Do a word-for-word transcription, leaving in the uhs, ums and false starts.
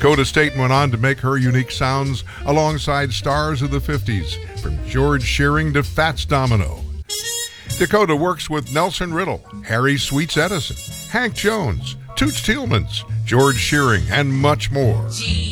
Dakota Staten went on to make her unique sounds alongside stars of the fifties, from George Shearing to Fats Domino. Dakota works with Nelson Riddle, Harry Sweets Edison, Hank Jones, Toots Thielemans, George Shearing, and much more.